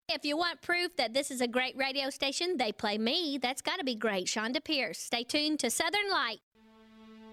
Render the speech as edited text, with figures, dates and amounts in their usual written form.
If you want proof that this is a great radio station, they play me. That's got to be great. Shonda Pierce. Stay tuned to Southern Light.